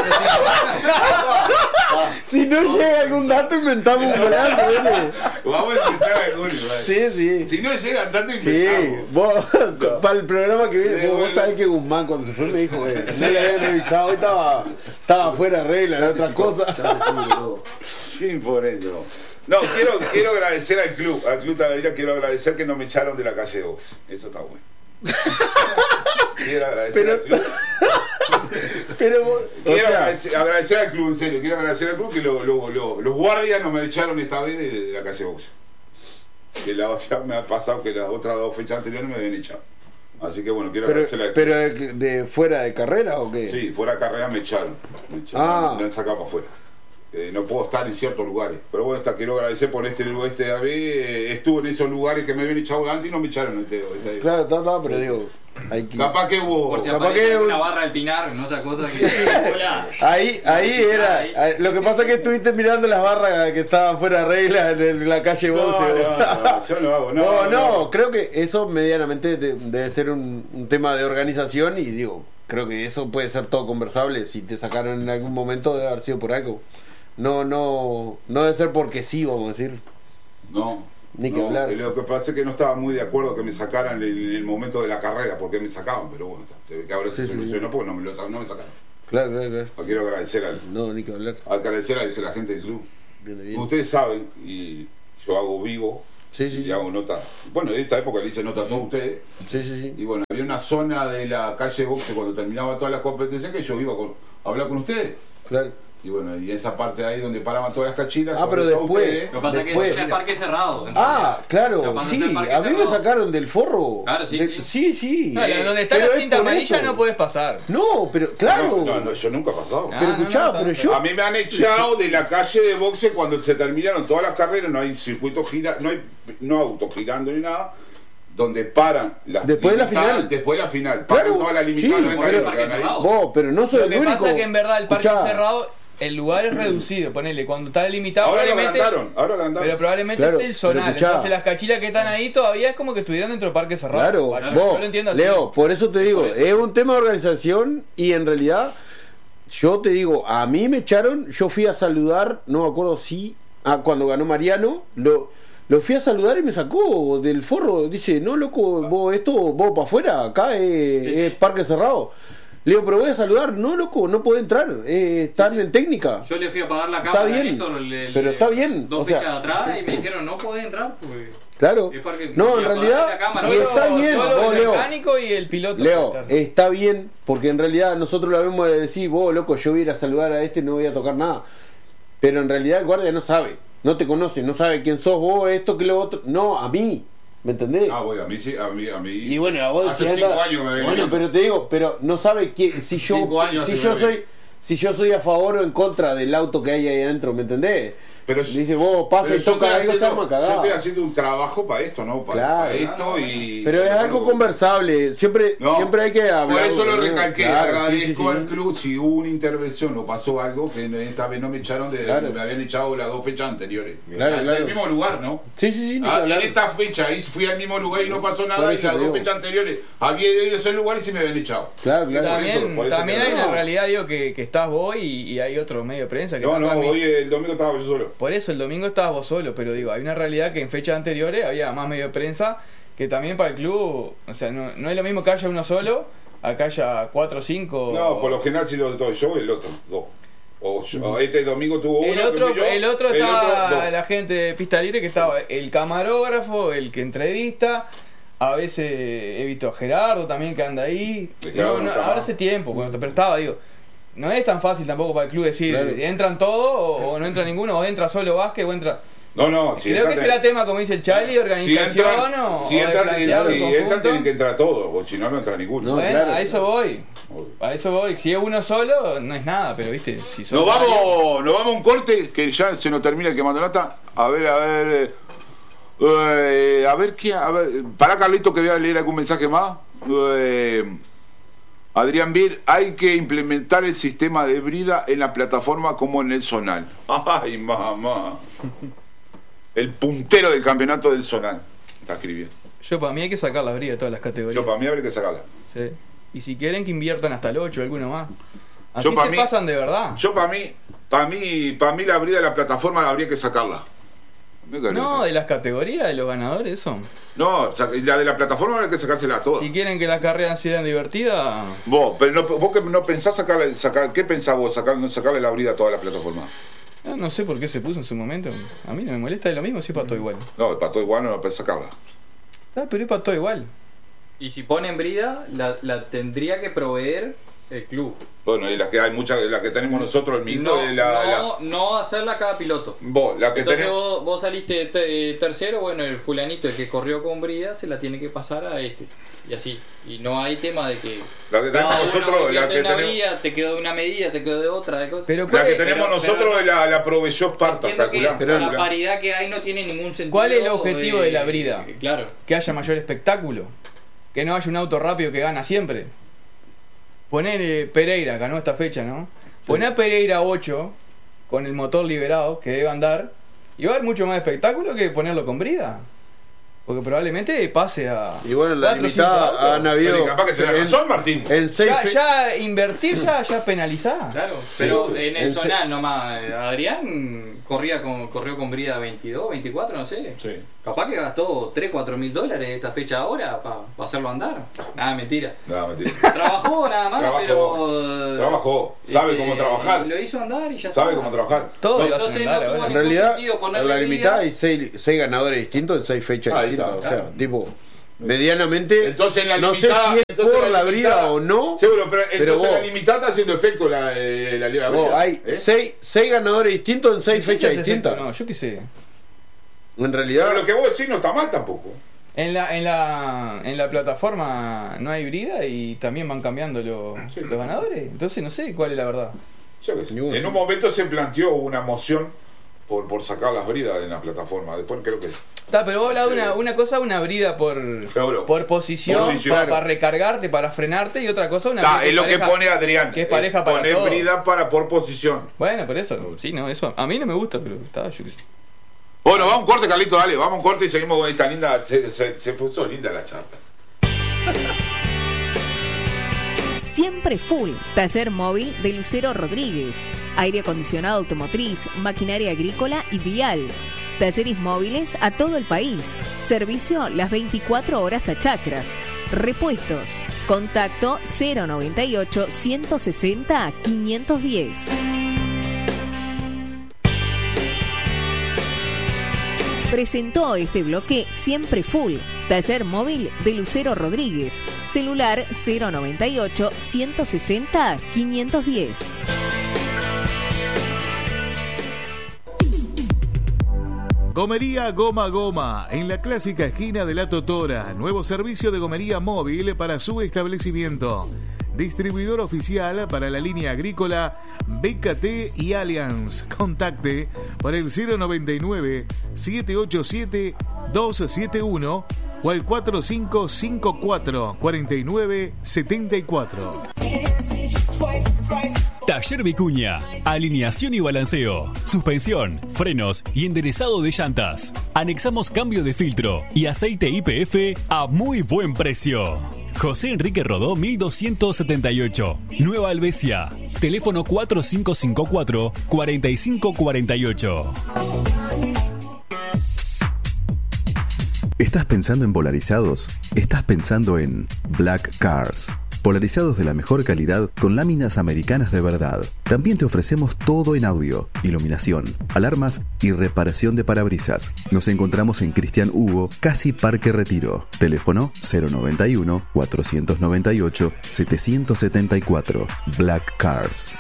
Si no llega algún dato, inventamos un golazo, ¿viste? Vamos a inventar algo. ¿vale? Sí, sí. Si no llegan tanto Sí, inventamos. vos, para el programa que viene, Sí, vos, vos bueno. sabés que Guzmán cuando se fue me dijo, eh, no le habían revisado y estaba, estaba fuera de regla de otras cosas. Ya se pudre todo. Qué imponente. No, no quiero, quiero agradecer al club, al club Talavera, quiero agradecer que no me echaron de la calle Box. Eso está bueno. Quiero agradecer Pero- al club. Pero, vos- o Quiero sea, agradecer, agradecer al club, en serio, quiero agradecer al club que lo- lo- lo- los guardias no me echaron esta vez de, de la calle Box. Que la, ya me ha pasado que las otras dos fechas anteriores me habían echado. Así que bueno, quiero pero, agradecerle al club. pero de, de fuera de carrera o qué? Sí, fuera de carrera me echaron. Me echaron, Ah. me han sacado para afuera. Eh, no puedo estar en ciertos lugares. Pero bueno, está, quiero agradecer por este lugar, este A B. Eh, estuve en esos lugares que me habían echado antes y no me echaron. Este, este- Claro, está, está, pero digo, hay que... Capaz que hubo. Por si Capaz aparece que- una barra del Pinar, no esa cosa que. Hola. Ahí, ahí era. Ahí. ahí- Lo que pasa es que estuviste mirando las barras que estaban fuera de regla en la calle No, Boxe. no, no, yo no hago. No, No, no, creo que eso medianamente de- debe ser un, un tema de organización y digo, creo que eso puede ser todo conversable. Si te sacaron en algún momento debe haber sido por algo. No, no, no debe ser porque sí, vamos a decir. No. Ni que no, hablar. Lo que pasa es que no estaba muy de acuerdo que me sacaran en el momento de la carrera, porque me sacaban, pero bueno, se ve que ahora Sí, se sí, solucionó porque no me, lo, sa- no me sacaron. Claro, claro, claro. Quiero agradecer al, No, ni que hablar. agradecer a la gente del club. Viene bien. Ustedes saben, y yo hago vivo, Sí, sí, y sí. hago nota. Bueno, en esta época le hice nota a todos ustedes. Sí, sí, sí. Y bueno, había una zona de la calle Boxe cuando terminaba todas las competencias que yo iba con, a hablar con ustedes. Claro. Y bueno, y esa parte ahí donde paraban todas las cachilas. Ah, sobre pero todo después- ustedes. Lo que pasa es que Después- eso ya es parque cerrado. en Ah, realidad. claro, O sea, cuando sí, está el parque a mí me cerrado- sacaron del forro. Claro, sí, De- sí. sí, sí. Claro, Eh, donde está pero la es cinta por amarilla eso. no puedes pasar. No, pero claro. No, no, no, yo nunca he pasado. Ah, pero no, escuchá, no, pero está- yo. A mí me han echado de la calle de boxe cuando se terminaron todas las carreras, no hay circuito gira, no hay no auto girando ni nada, donde paran las Después de la limitadas, final. después de la final, paran Claro, todas las sí, limitadas, no hay pero- carrera, Parque quedan ahí. cerrado. Vos, pero no soy Lo el que único. pasa es que en verdad el parque Escuchá, cerrado, el lugar es reducido. Ponele, cuando está delimitado, Ahora lo probablemente. agrandaron, ahora lo agrandaron. Pero probablemente Claro, esté el pero zonal. escuchá. Entonces las cachilas que están ahí todavía es como que estuvieran dentro del parque cerrado. Claro, Bueno, vos, yo lo entiendo así. Leo, por eso te digo, Por eso. es un tema de organización y en realidad, yo te digo, a mí me echaron, yo fui a saludar, no me acuerdo si, ah, cuando ganó Mariano, lo, lo fui a saludar y me sacó del forro, dice, no loco, vos esto, vos para afuera, acá es, Sí, sí. es parque cerrado. Le digo, pero voy a saludar, no loco, no puede entrar, eh, están en técnica. Yo le fui a pagar la Está cámara a bien, Néstor, le- pero le- está bien, dos o sea- fechas atrás y me dijeron no podés entrar porque Claro. es parque- No, y en a pagar realidad, la cámara. y Solo, está bien, solo vos, el Leo. mecánico y el piloto. Leo, puede estar. está bien, porque en realidad nosotros lo vemos de decir, vos loco, yo voy a ir a saludar a este, no voy a tocar nada. Pero en realidad el guardia no sabe, no te conoce, no sabe quién sos vos, esto, que lo otro. No, a mí, ¿me entendés? Ah, bueno, a mí sí, a mí, a mí. Y bueno, a vos hace decís, cinco anda- años me venía. Bueno, pero te digo, pero no sabe que si yo Cinco años si hace yo que soy me- si yo soy a favor o en contra del auto que hay ahí adentro, ¿me entendés? Pero Dice, vos pasa pero y yo toca estoy algo, se haciendo- arma Yo cagada. estoy haciendo un trabajo para esto, ¿no? Para, Claro. para esto y. Pero es algo conversable, siempre, No, siempre hay que hablar. Por eso lo ¿no? recalqué, Claro, sí, agradezco sí, sí. al club si hubo una intervención o pasó algo que esta vez no me echaron de Claro. me habían echado las dos fechas anteriores. Claro, Al- claro. Del mismo lugar, ¿no? Sí, sí, sí, ni Ah, que en hablar. esta fecha ahí fui al mismo lugar y no pasó Por nada y eso las dos digo. fechas anteriores había ido a ese lugar y sí me habían echado. Claro, claro. También, por eso- por eso también que hay no. una realidad, digo, que, que estás vos y, y hay otro medio de prensa que No, está no, acá. hoy el domingo estaba yo solo. Por eso el domingo estabas vos solo, pero digo, hay una realidad que en fechas anteriores había más medio de prensa que también para el club, o sea, no, no es lo mismo que haya uno solo, acá haya cuatro o cinco. No, por lo general si lo doy yo el otro, dos. O, yo- o este domingo tuvo uno. El otro, yo, el otro el estaba otro, dos. la gente de pista libre que estaba el camarógrafo, el que entrevista. A veces he visto a Gerardo también que anda ahí. Gerardo No, no no, está ahora más. hace tiempo, bueno, pero estaba, digo. No es tan fácil tampoco para el club decir, Claro. entran todos o, o no entra ninguno, o entra solo Vázquez o entra. No, no, si Creo que entran- será tema, como dice el Charlie, de si organización entran, o, si o de entran, plantearlo si en entran conjunto. tienen que entrar todos, o si no, no entra ninguno. No, Bueno, claro. a eso voy. A eso voy. Si es uno solo, no es nada, pero viste, si son Nos varios- vamos, nos vamos a un corte que ya se nos termina el que mandó nota. A ver, a ver. eh, eh, a ver qué. A ver, para Carlito que voy a leer algún mensaje más. Eh, Adrián Bir, hay que implementar el sistema de brida en la plataforma como en el zonal. Ay, mamá. El puntero del campeonato del zonal. Está escribiendo. Yo para mí hay que sacar las bridas de todas las categorías. Yo para mí habría que sacarla. Sí. Y si quieren que inviertan hasta el ocho, alguno más. Así Yo pa' se mí- pasan de verdad. Yo para mí, para mí, para mí la brida de la plataforma habría que sacarla. Me parece. No, de las categorías de los ganadores, eso. No, sa- la de la plataforma habría que sacársela a todas. Si quieren que las carreras sean divertidas, Vos, pero no, vos que no pensás sacarle, sacar, ¿qué pensás vos sacar, no sacarle la brida a toda la plataforma? no, no sé por qué se puso en su momento. A mí no me molesta, es lo mismo si es para todo igual. No, para todo igual no pensás sacarla. Ah, pero es para todo igual. Y si ponen brida, la, la tendría que proveer el club. Bueno, y la que hay muchas, la que tenemos nosotros, el mismo, No, es la, no, no hacerla cada piloto. la- vos, la que Entonces tenemos. vos, vos saliste te- tercero, bueno, el fulanito, el que corrió con brida, se la tiene que pasar a este. Y así. Y no hay tema de que... La que tenemos cada uno nosotros, la invierte que una tenemos- brida, te quedó de una medida, te quedó de otra. De cosas. Pero La ¿cuál que es, tenemos pero- nosotros pero- es la, la proveyó Sparta, Entiendo que calculá. Pero la la- paridad que hay no tiene ningún sentido. ¿Cuál es el objetivo de la brida? Claro. que haya mayor espectáculo. Que no haya un auto rápido que gana siempre. Poner eh, Pereira, ganó esta fecha, ¿no? Poner a Pereira ocho con el motor liberado que debe andar y va a haber mucho más espectáculo que ponerlo con brida. Porque probablemente pase a. Y bueno, la cuatro o cinco limitada autos. han habido. Pero capaz que tenés en- razón, Martín. En seis Ya, fe- ya invertir, ya, ya penalizar. Claro, pero Sí. en el En se- zonal nomás, eh, Adrián corría con, corrió con brida veintidós, veinticuatro, no sé. Sí. Capaz que gastó tres, cuatro mil dólares esta fecha ahora para hacerlo andar. Nada, mentira. No, mentira. Trabajó nada más, Trabajó. pero. eh, Trabajó. Sabe este, cómo trabajar. Lo hizo andar y ya Sabe está. cómo trabajar. Todo No, lo hacen entonces andar no ahora. tuvo En ningún realidad, sentido en ponerle la limitada brida. hay seis, seis ganadores distintos en seis fechas Ahí distintas. está, o sea, claro. tipo, medianamente. Entonces en la no sé limitada- si es entonces por en la limitada- brida o no. Seguro, pero, Pero entonces vos- la limitada está haciendo efecto la, eh, la Liga Vos, Brida, hay ¿eh? seis, seis ganadores distintos en seis No sé si fechas hace distintas. efecto, No, yo qué sé. En realidad. Pero lo que vos decís no está mal tampoco. En la, en la, en la plataforma no hay brida y también van cambiando los, Sí. los ganadores. Entonces no sé cuál es la verdad. Yo qué sé. Ninguno, En sí. un momento se planteó una moción por, por sacar las bridas en la plataforma. Después creo que. Está, pero vos hablas de una, una cosa, una brida por, Seguro. por posición, Posición. para, para recargarte, para frenarte, y otra cosa, una Está, brida es lo que pareja- pone Adrián. que es pareja para Poner todos. brida para por posición. Bueno, por eso, sí, no, eso a mí no me gusta, pero está, yo qué sé. Bueno, vamos a un corte, Carlito, dale, vamos a un corte y seguimos con esta linda. Se, se, se puso linda la charla. Siempre full. Taller móvil de Lucero Rodríguez. Aire acondicionado automotriz, maquinaria agrícola y vial. Talleres móviles a todo el país. Servicio las veinticuatro horas a Chacras. Repuestos. Contacto cero noventa y ocho, ciento sesenta, quinientos diez. Presentó este bloque Siempre Full, taller móvil de Lucero Rodríguez, celular cero noventa y ocho, ciento sesenta, quinientos diez. Gomería Goma Goma, en la clásica esquina de La Totora. Nuevo servicio de gomería móvil para su establecimiento. Distribuidor oficial para la línea agrícola B K T y Allianz. Contacte por el cero noventa y nueve, setecientos ochenta y siete, doscientos setenta y uno o al cuatro cinco cinco cuatro, cuatro nueve siete cuatro. Taller Vicuña, alineación y balanceo, suspensión, frenos y enderezado de llantas. Anexamos cambio de filtro y aceite Y P F a muy buen precio. José Enrique Rodó mil doscientos setenta y ocho, Nueva Alvesia. Teléfono cuatro cinco cinco cuatro, cuatro cinco cuatro ocho. ¿Estás pensando en polarizados? Estás pensando en Black Cars. Polarizados de la mejor calidad con láminas americanas de verdad. También te ofrecemos todo en audio, iluminación, alarmas y reparación de parabrisas. Nos encontramos en Cristian Hugo, casi Parque Retiro. Teléfono cero noventa y uno, cuatrocientos noventa y ocho, setecientos setenta y cuatro. Black Cars.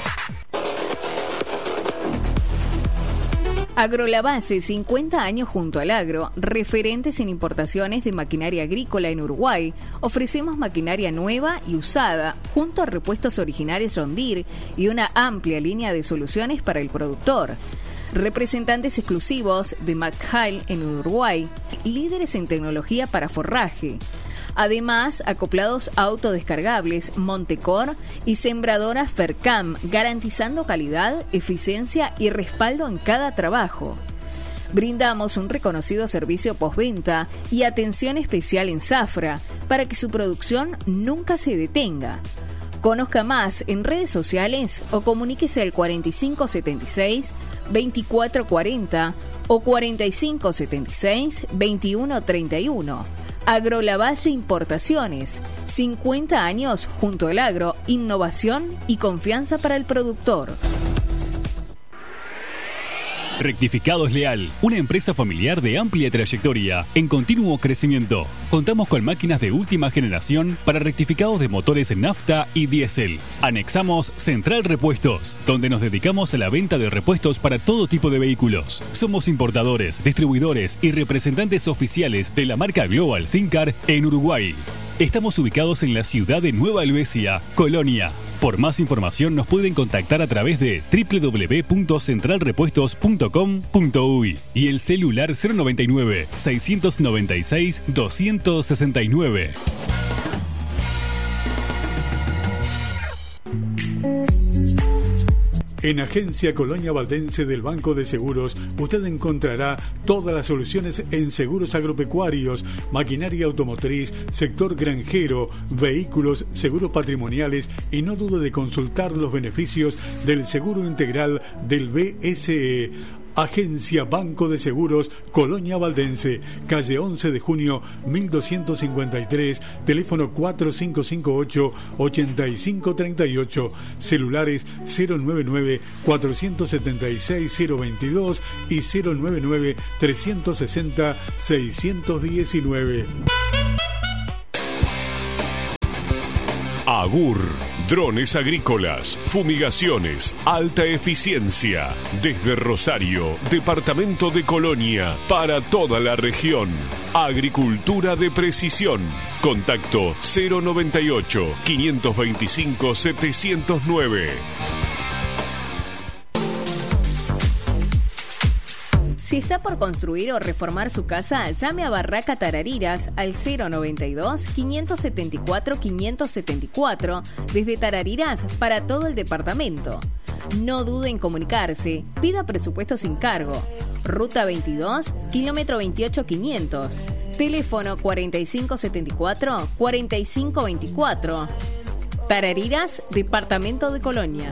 Agrolavalle, cincuenta años junto al agro, referentes en importaciones de maquinaria agrícola en Uruguay. Ofrecemos maquinaria nueva y usada, junto a repuestos originales John Deere y una amplia línea de soluciones para el productor. Representantes exclusivos de McHale en Uruguay, líderes en tecnología para forraje. Además, acoplados autodescargables Montecor y sembradoras Fercam, garantizando calidad, eficiencia y respaldo en cada trabajo. Brindamos un reconocido servicio postventa y atención especial en Zafra para que su producción nunca se detenga. Conozca más en redes sociales o comuníquese al cuarenta y cinco setenta y seis, veinticuatro cuarenta o cuarenta y cinco setenta y seis, veintiuno treinta y uno. Agrolavalle Importaciones, cincuenta años junto al agro, innovación y confianza para el productor. Rectificados Leal, una empresa familiar de amplia trayectoria en continuo crecimiento. Contamos con máquinas de última generación para rectificados de motores nafta y diésel. Anexamos Central Repuestos, donde nos dedicamos a la venta de repuestos para todo tipo de vehículos. Somos importadores, distribuidores y representantes oficiales de la marca Global Thincar en Uruguay. Estamos ubicados en la ciudad de Nueva Alvesia, Colonia. Por más información nos pueden contactar a través de doble u doble u doble u punto central repuestos punto com punto uy y el celular cero noventa y nueve, seiscientos noventa y seis, doscientos sesenta y nueve. En Agencia Colonia Valdense del Banco de Seguros, usted encontrará todas las soluciones en seguros agropecuarios, maquinaria automotriz, sector granjero, vehículos, seguros patrimoniales y no dude de consultar los beneficios del seguro integral del B S E. Agencia Banco de Seguros Colonia Valdense, calle once de junio mil doscientos cincuenta y tres, teléfono cuatro cinco cinco ocho, ocho cinco tres ocho, celulares cero nueve nueve, cuatro siete seis, cero veintidós y cero nueve nueve, tres seis cero, seis uno nueve. Agur, drones agrícolas, fumigaciones, alta eficiencia. Desde Rosario, departamento de Colonia, para toda la región. Agricultura de precisión. Contacto cero noventa y ocho, quinientos veinticinco, setecientos nueve. Si está por construir o reformar su casa, llame a Barraca Tarariras al cero noventa y dos, quinientos setenta y cuatro, quinientos setenta y cuatro desde Tarariras para todo el departamento. No dude en comunicarse, pida presupuesto sin cargo. Ruta veintidós, kilómetro veintiocho quinientos. Teléfono cuarenta y cinco setenta y cuatro, cuarenta y cinco veinticuatro. Tarariras, departamento de Colonia.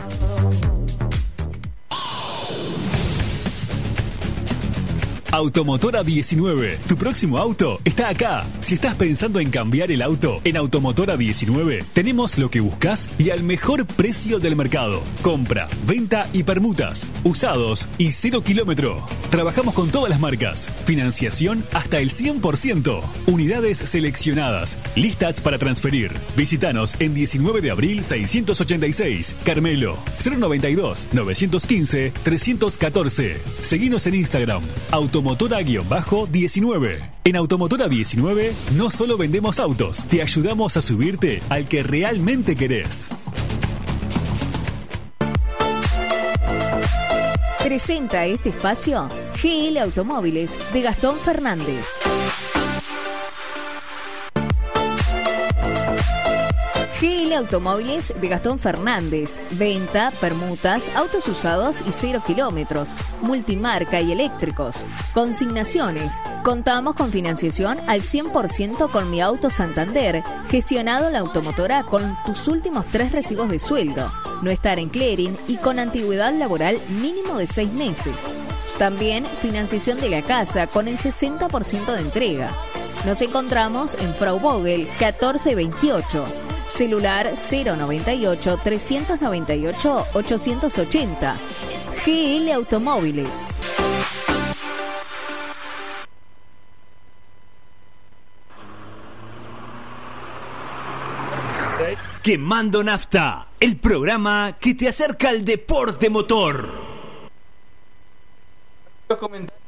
Automotora diecinueve. Tu próximo auto está acá. Si estás pensando en cambiar el auto, en Automotora diecinueve tenemos lo que buscas y al mejor precio del mercado. Compra, venta y permutas, usados y cero kilómetro. Trabajamos con todas las marcas. Financiación hasta el cien por ciento. Unidades seleccionadas, listas para transferir. Visítanos en diecinueve de abril seiscientos ochenta y seis, Carmelo, cero noventa y dos, novecientos quince, trescientos catorce. Seguinos en Instagram, Automotora diecinueve. En Automotora diecinueve no solo vendemos autos, te ayudamos a subirte al que realmente querés. Presenta este espacio G L Automóviles de Gastón Fernández. G L Automóviles de Gastón Fernández. Venta, permutas, autos usados y cero kilómetros, multimarca y eléctricos. Consignaciones. Contamos con financiación al cien por ciento con Mi Auto Santander, gestionado la automotora con tus últimos tres recibos de sueldo, no estar en clearing y con antigüedad laboral mínimo de seis meses. También financiación de la casa con el sesenta por ciento de entrega. Nos encontramos en Frau Vogel catorce veintiocho. Celular cero noventa y ocho, trescientos noventa y ocho, ochocientos ochenta. G L Automóviles. Quemando Nafta, el programa que te acerca al deporte motor. Los comentarios